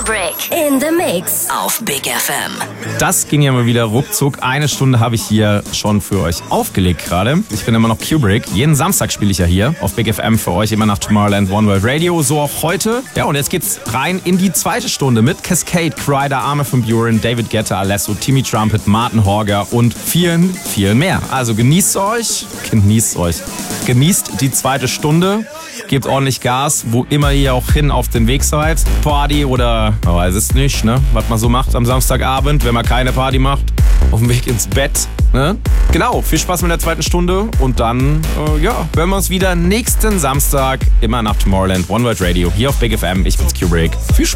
Kubrick in the Mix auf Big FM. Das ging ja mal wieder ruckzuck. Eine Stunde habe ich hier schon für euch aufgelegt gerade. Ich bin immer noch Kubrick. Jeden Samstag spiele ich ja hier auf Big FM für euch, immer nach Tomorrowland One World Radio. So auch heute. Ja, und jetzt geht's rein in die zweite Stunde mit Cascade, Kryder, Armin van Buuren, David Guetta, Alesso, Timmy Trumpet, Martin Horger und vielen, vielen mehr. Also genießt die zweite Stunde. Gebt ordentlich Gas, wo immer ihr auch hin auf den Weg seid. Party oder, man weiß es nicht, ne? Was man so macht am Samstagabend, wenn man keine Party macht. Auf dem Weg ins Bett, ne? Genau, viel Spaß mit der zweiten Stunde. Und dann, hören wir uns wieder nächsten Samstag, immer nach Tomorrowland One World Radio, hier auf Big FM. Ich bin's Kubrick. Viel Spaß.